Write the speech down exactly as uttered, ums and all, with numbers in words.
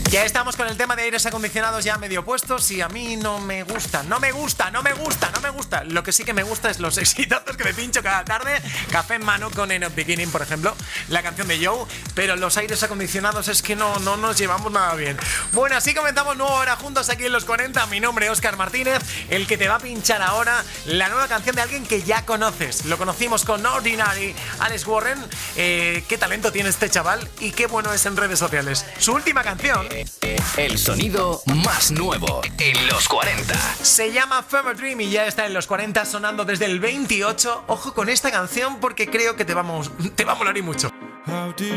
Ya estamos con el tema de aires acondicionados ya medio puestos y a mí no me gusta, no me gusta, no me gusta, no me gusta. Lo que sí que me gusta es los exitazos que me pincho cada tarde. Café en mano con End of Beginning, por ejemplo, la canción de Joe. Pero los aires acondicionados es que no, no nos llevamos nada bien. Bueno, así comenzamos nueva hora juntos aquí en Los cuarenta. Mi nombre es Óscar Martínez, el que te va a pinchar ahora la nueva canción de alguien que ya conoces. Lo conocimos con Ordinary, Alex Warren. Eh, qué talento tiene este chaval y qué bueno es en redes sociales. Su última canción... El sonido más nuevo en Los cuarenta. Se llama Fever Dream y ya está en Los cuarenta sonando desde el veintiocho. Ojo con esta canción porque creo que te, vamos, te va a molar y mucho.